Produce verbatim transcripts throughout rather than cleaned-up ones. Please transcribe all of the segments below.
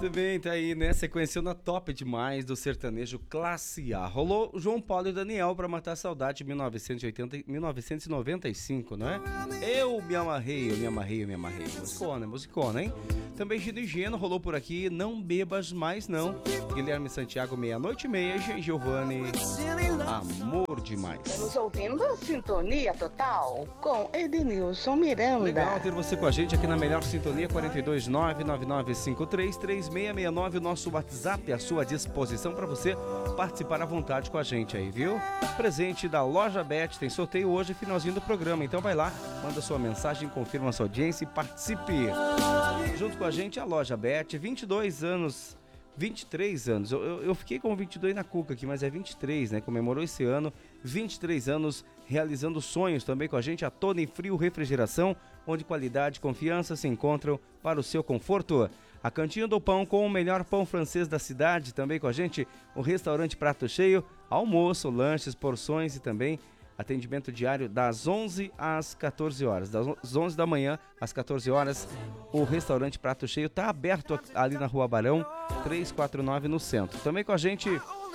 Muito bem, tá aí, né? Sequenciando a top demais do sertanejo classe A. Rolou João Paulo e Daniel pra matar a saudade, mil novecentos e oitenta, mil novecentos e noventa e cinco, não é? Eu me amarrei, eu me amarrei, eu me amarrei. Musicona, musicona, hein? Também Gino e Geno rolou por aqui, Não Bebas Mais Não. Guilherme Santiago, Meia-Noite e Meia. E Giovanni, Amor Demais. Estamos ouvindo a Sintonia Total com Edenilson Miranda. Legal ter você com a gente aqui na melhor sintonia, quatro dois nove, nove nove cinco três, três seis seis nove, o nosso WhatsApp à sua disposição para você participar à vontade com a gente aí, viu? Presente da Loja Bet, tem sorteio hoje, finalzinho do programa, então vai lá, manda sua mensagem, confirma sua audiência e participe. Junto com a gente a Loja Bet, vinte e dois anos, vinte e três anos, eu, eu, eu fiquei com vinte e dois na cuca aqui, mas é vinte e três, né? Comemorou esse ano, vinte e três anos realizando sonhos. Também com a gente a Tony Frio Refrigeração, onde qualidade e confiança se encontram para o seu conforto. A Cantinha do Pão com o melhor pão francês da cidade. Também com a gente o restaurante Prato Cheio, almoço, lanches, porções e também atendimento diário das onze às quatorze horas. Das onze da manhã às quatorze horas, o restaurante Prato Cheio está aberto ali na Rua Barão, trezentos e quarenta e nove no centro. Também com a gente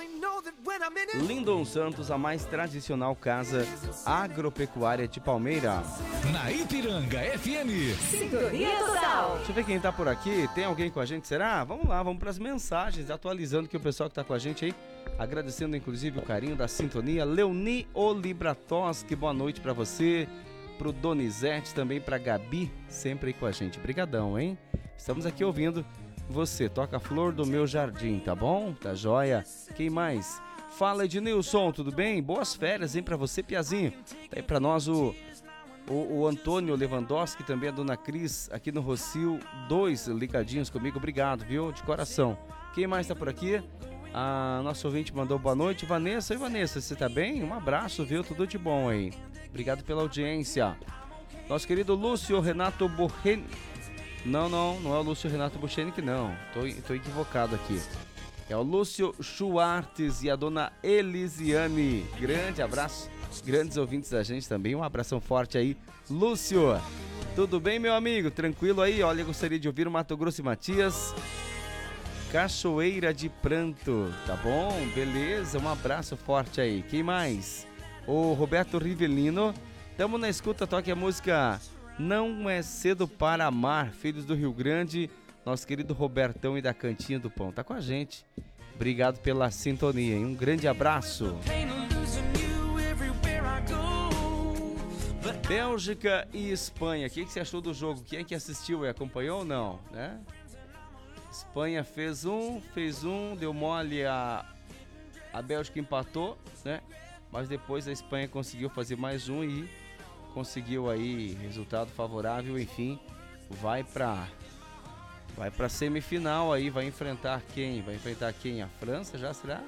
Lindon Santos, a mais tradicional casa agropecuária de Palmeira. Na Ipiranga F M. Sintonia Total. Deixa eu ver quem tá por aqui. Tem alguém com a gente, será? Vamos lá, vamos para as mensagens, atualizando que o pessoal que tá com a gente aí, agradecendo inclusive o carinho da sintonia. Leoni Olibratoski, boa noite para você, pro Donizete, também pra Gabi, sempre aí com a gente. Brigadão, hein? Estamos aqui ouvindo você. Toca a flor do meu jardim, tá bom? Tá joia? Quem mais? Fala, Ednilson, tudo bem? Boas férias, hein, pra você, Piazinho. Tá aí pra nós o, o, o Antônio Lewandowski, também a Dona Cris, aqui no Rocio, dois ligadinhos comigo, obrigado, viu? De coração. Quem mais tá por aqui? A nossa ouvinte mandou boa noite, Vanessa. Oi, Vanessa, você tá bem? Um abraço, viu? Tudo de bom aí. Obrigado pela audiência. Nosso querido Lúcio Renato Borren... Não, não, não é o Lúcio Renato Buchenik, não. Tô, tô equivocado aqui. É o Lúcio Schwartz e a dona Elisiane. Grande abraço, grandes ouvintes da gente também. Um abração forte aí, Lúcio. Tudo bem, meu amigo? Tranquilo aí? Olha, eu gostaria de ouvir o Mato Grosso e Matias. Cachoeira de Pranto, tá bom? Beleza, um abraço forte aí. Quem mais? O Roberto Rivelino. Tamo na escuta, toque a música Não é Cedo para Amar, Filhos do Rio Grande. Nosso querido Robertão e da Cantinha do Pão tá com a gente. Obrigado pela sintonia, hein? Um grande abraço. Bélgica e Espanha. O que, que você achou do jogo? Quem é que assistiu e acompanhou ou não? Né? Espanha fez um, fez um, deu mole, a, a Bélgica empatou, né? Mas depois a Espanha conseguiu fazer mais um e conseguiu aí resultado favorável, enfim, vai pra... Vai pra semifinal aí, vai enfrentar quem? Vai enfrentar quem? A França já será?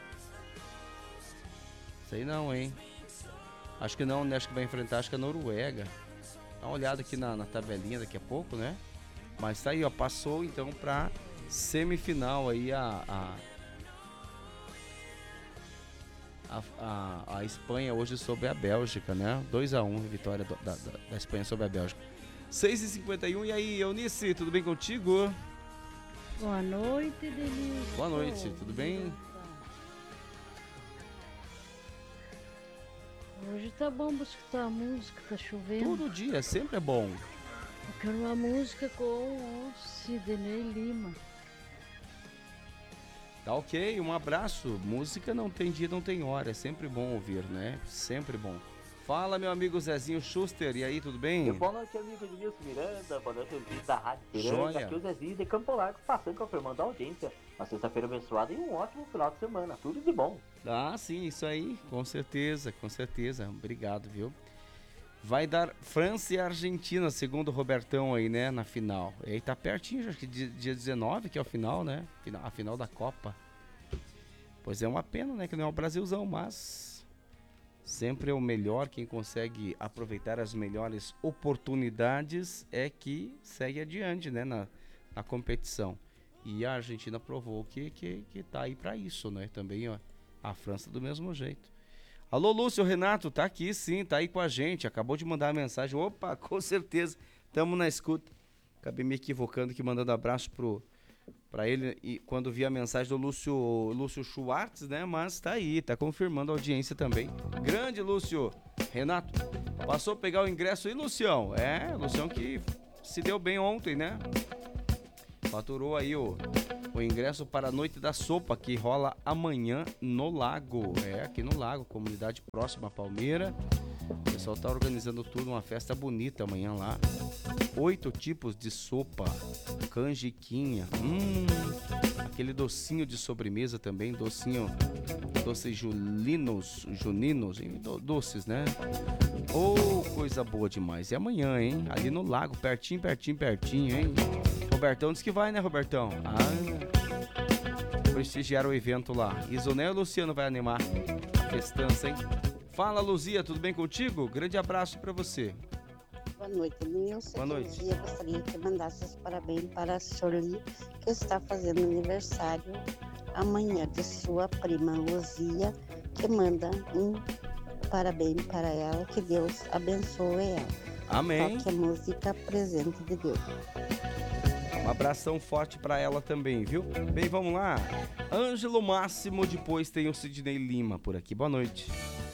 Sei não, hein? Acho que não, né? Acho que vai enfrentar, acho que a Noruega. Dá uma olhada aqui na, na tabelinha daqui a pouco, né? Mas tá aí, ó, passou então pra semifinal aí a... a A, a, a Espanha hoje sobre a Bélgica, né? dois a um, vitória do, da, da Espanha sobre a Bélgica. seis e cinquenta e um, e aí, Eunice, tudo bem contigo? Boa noite, Denilson. Boa noite, tudo bem? Hoje tá bom pra escutar a música, tá chovendo. Todo dia, sempre é bom. Eu quero uma música com o Sidney Lima. Tá ok, um abraço. Música não tem dia, não tem hora, é sempre bom ouvir, né? Sempre bom. Fala, meu amigo Zezinho Schuster, e aí, tudo bem? Boa noite, amigo Ednilson Miranda, boa noite, ouvinte da Rádio Piranga. Joia. Aqui é o Zezinho de Campo Largo, passando, confirmando a audiência. Uma sexta-feira abençoada e um ótimo final de semana, tudo de bom. Ah, sim, isso aí, com certeza, com certeza. Obrigado, viu? Vai dar França e Argentina, segundo o Robertão aí, né, na final. E aí tá pertinho, acho que dia, dia dezenove, que é o final, né? A final da Copa. Pois é uma pena, né, que não é o Brasilzão, mas sempre é o melhor, quem consegue aproveitar as melhores oportunidades é que segue adiante, né, na, na competição. E a Argentina provou que, que, que tá aí pra isso, né, também, ó, a França do mesmo jeito. Alô, Lúcio, Renato, tá aqui sim, tá aí com a gente, acabou de mandar a mensagem, opa, com certeza, tamo na escuta. Acabei me equivocando aqui, mandando abraço pro, pra ele e quando vi a mensagem do Lúcio, Lúcio Schwartz, né? Mas tá aí, tá confirmando a audiência também. Grande Lúcio. Renato, passou a pegar o ingresso aí, Lucião? É, Lucião que se deu bem ontem, né? Faturou aí o, o ingresso para a Noite da Sopa, que rola amanhã no Lago. É, aqui no Lago, comunidade próxima a Palmeira. O pessoal tá organizando tudo, uma festa bonita amanhã lá. Oito tipos de sopa, canjiquinha, hum, aquele docinho de sobremesa também, docinho, doces julinos, juninos, do, doces, né? Oh, coisa boa demais. E amanhã, hein? Ali no Lago, pertinho, pertinho, pertinho, hein? Robertão disse que vai, né, Robertão? Ah, prestigiar o evento lá. Isoné e o Luciano vai animar a festança, hein? Fala, Luzia, tudo bem contigo? Grande abraço pra você. Boa noite, Nilson. Boa noite. Eu gostaria que mandasse os parabéns para a Shirley, que está fazendo aniversário amanhã, de sua prima Luzia, que manda um parabéns para ela, que Deus abençoe ela. Amém. Toque a música Presente de Deus. Um abração forte pra ela também, viu? Bem, vamos lá. Ângelo Máximo, depois tem o Sidney Lima por aqui. Boa noite.